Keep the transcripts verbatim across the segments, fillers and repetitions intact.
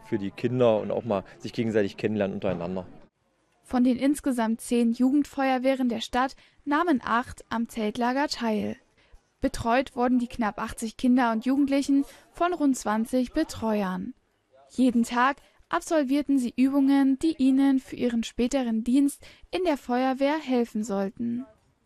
für die Kinder und auch mal sich gegenseitig kennenlernen untereinander. Von den insgesamt zehn Jugendfeuerwehren der Stadt nahmen acht am Zeltlager teil. Betreut wurden die knapp achtzig Kinder und Jugendlichen von rund zwanzig Betreuern. Jeden Tag absolvierten sie Übungen, die ihnen für ihren späteren Dienst in der Feuerwehr helfen sollten.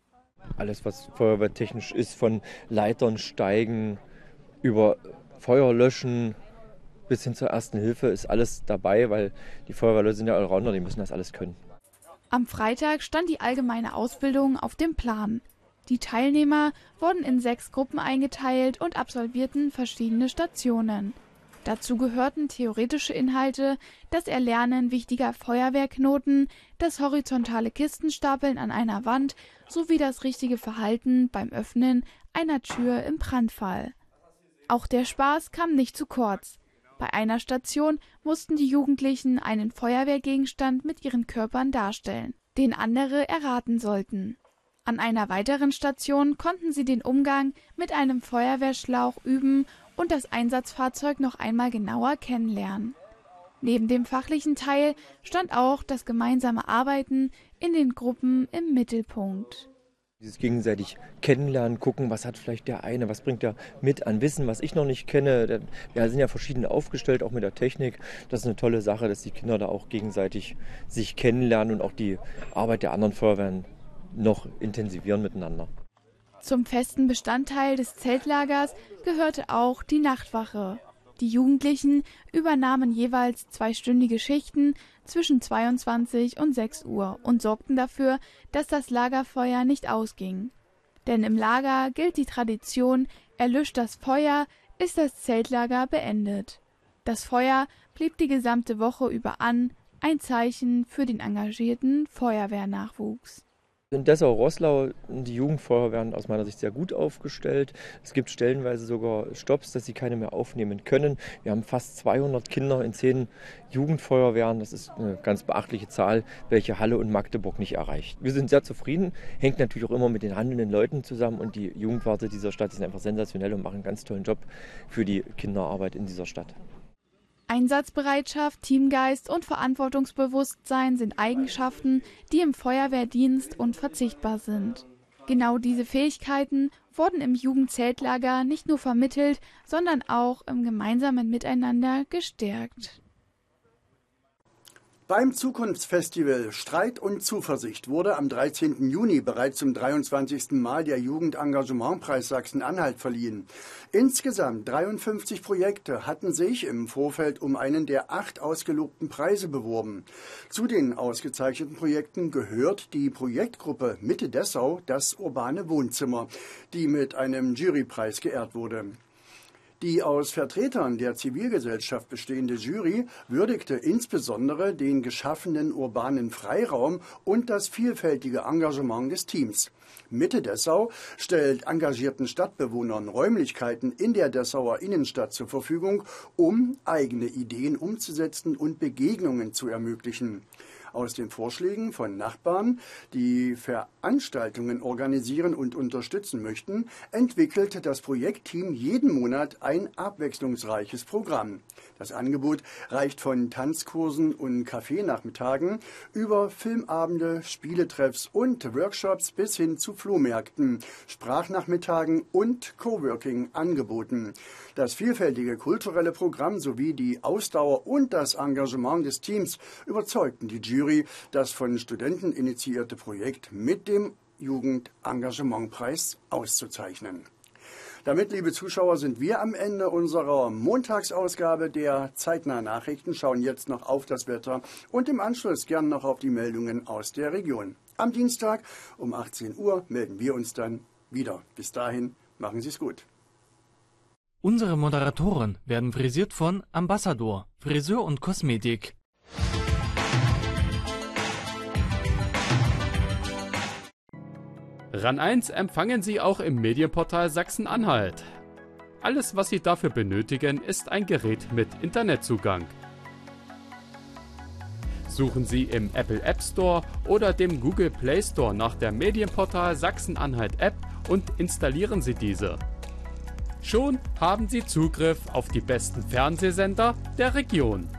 Alles, was feuerwehrtechnisch ist, von Leitern steigen, über Feuer löschen bis hin zur ersten Hilfe, ist alles dabei, weil die Feuerwehrleute sind ja Allrounder, die müssen das alles können. Am Freitag stand die allgemeine Ausbildung auf dem Plan. Die Teilnehmer wurden in sechs Gruppen eingeteilt und absolvierten verschiedene Stationen. Dazu gehörten theoretische Inhalte, das Erlernen wichtiger Feuerwehrknoten, das horizontale Kistenstapeln an einer Wand sowie das richtige Verhalten beim Öffnen einer Tür im Brandfall. Auch der Spaß kam nicht zu kurz. Bei einer Station mussten die Jugendlichen einen Feuerwehrgegenstand mit ihren Körpern darstellen, den andere erraten sollten. An einer weiteren Station konnten sie den Umgang mit einem Feuerwehrschlauch üben und das Einsatzfahrzeug noch einmal genauer kennenlernen. Neben dem fachlichen Teil stand auch das gemeinsame Arbeiten in den Gruppen im Mittelpunkt. Dieses gegenseitig kennenlernen, gucken, was hat vielleicht der eine, was bringt er mit an Wissen, was ich noch nicht kenne. Wir sind ja verschieden aufgestellt, auch mit der Technik. Das ist eine tolle Sache, dass die Kinder da auch gegenseitig sich kennenlernen und auch die Arbeit der anderen Feuerwehren noch intensivieren miteinander. Zum festen Bestandteil des Zeltlagers gehörte auch die Nachtwache. Die Jugendlichen übernahmen jeweils zweistündige Schichten zwischen zweiundzwanzig und sechs Uhr und sorgten dafür, dass das Lagerfeuer nicht ausging. Denn im Lager gilt die Tradition, erlischt das Feuer, ist das Zeltlager beendet. Das Feuer blieb die gesamte Woche über an, ein Zeichen für den engagierten Feuerwehrnachwuchs. In Dessau-Roßlau sind die Jugendfeuerwehren aus meiner Sicht sehr gut aufgestellt. Es gibt stellenweise sogar Stopps, dass sie keine mehr aufnehmen können. Wir haben fast zweihundert Kinder in zehn Jugendfeuerwehren. Das ist eine ganz beachtliche Zahl, welche Halle und Magdeburg nicht erreicht. Wir sind sehr zufrieden, hängt natürlich auch immer mit den handelnden Leuten zusammen. Und die Jugendwarte dieser Stadt sind einfach sensationell und machen einen ganz tollen Job für die Kinderarbeit in dieser Stadt. Einsatzbereitschaft, Teamgeist und Verantwortungsbewusstsein sind Eigenschaften, die im Feuerwehrdienst unverzichtbar sind. Genau diese Fähigkeiten wurden im Jugendzeltlager nicht nur vermittelt, sondern auch im gemeinsamen Miteinander gestärkt. Beim Zukunftsfestival Streit und Zuversicht wurde am dreizehnten Juni bereits zum dreiundzwanzigsten Mal der Jugendengagementpreis Sachsen-Anhalt verliehen. Insgesamt dreiundfünfzig Projekte hatten sich im Vorfeld um einen der acht ausgelobten Preise beworben. Zu den ausgezeichneten Projekten gehört die Projektgruppe Mitte Dessau, das urbane Wohnzimmer, die mit einem Jurypreis geehrt wurde. Die aus Vertretern der Zivilgesellschaft bestehende Jury würdigte insbesondere den geschaffenen urbanen Freiraum und das vielfältige Engagement des Teams. Mitte Dessau stellt engagierten Stadtbewohnern Räumlichkeiten in der Dessauer Innenstadt zur Verfügung, um eigene Ideen umzusetzen und Begegnungen zu ermöglichen. Aus den Vorschlägen von Nachbarn, die Veranstaltungen organisieren und unterstützen möchten, entwickelt das Projektteam jeden Monat ein abwechslungsreiches Programm. Das Angebot reicht von Tanzkursen und Kaffeenachmittagen über Filmabende, Spieletreffs und Workshops bis hin zu Flohmärkten, Sprachnachmittagen und Coworking-Angeboten. Das vielfältige kulturelle Programm sowie die Ausdauer und das Engagement des Teams überzeugten die Jury, das von Studenten initiierte Projekt mit dem Jugendengagementpreis auszuzeichnen. Damit, liebe Zuschauer, sind wir am Ende unserer Montagsausgabe der Zeitnah Nachrichten, schauen jetzt noch auf das Wetter und im Anschluss gern noch auf die Meldungen aus der Region. Am Dienstag um achtzehn Uhr melden wir uns dann wieder. Bis dahin, machen Sie es gut. Unsere Moderatoren werden frisiert von Ambassador, Friseur und Kosmetik. RAN eins empfangen Sie auch im Medienportal Sachsen-Anhalt. Alles, was Sie dafür benötigen, ist ein Gerät mit Internetzugang. Suchen Sie im Apple App Store oder dem Google Play Store nach der Medienportal Sachsen-Anhalt App und installieren Sie diese. Schon haben Sie Zugriff auf die besten Fernsehsender der Region.